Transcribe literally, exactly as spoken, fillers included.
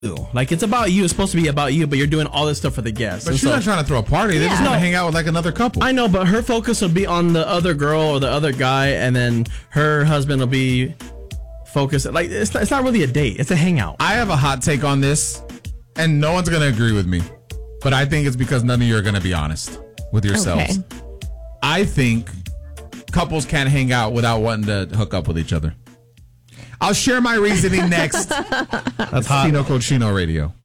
Like, it's about you. It's supposed to be about you, but you're doing all this stuff for the guests. But And she's so- not trying to throw a party. They Yeah. just want No. to hang out with like another couple. I know, but her focus will be on the other girl or the other guy, and then her husband will be focused. Like, it's not, it's not really a date. It's a hangout. I have a hot take on this, and no one's going to agree with me. But I think it's because none of you are going to be honest with yourselves. Okay. I think couples can't hang out without wanting to hook up with each other. I'll share my reasoning next. That's hot. Tino Cochino Radio.